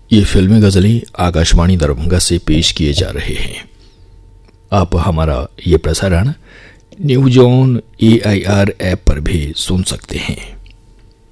ये फिल्मी गज़लें आकाशवाणी दरभंगा से पेश किए जा रहे हैं। आप हमारा ये प्रसारण न्यूज़ ऑन AIR ऐप पर भी सुन सकते हैं।